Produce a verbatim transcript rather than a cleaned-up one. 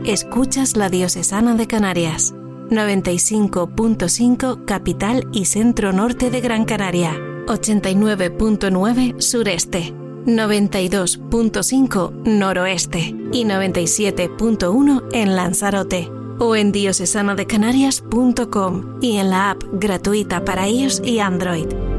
Escuchas la Diocesana de Canarias. noventa y cinco punto cinco capital y centro norte de Gran Canaria. ochenta y nueve punto nueve sureste. noventa y dos punto cinco noroeste. Y noventa y siete punto uno en Lanzarote. O en diocesano de canarias punto com y en la app gratuita para iOS y Android.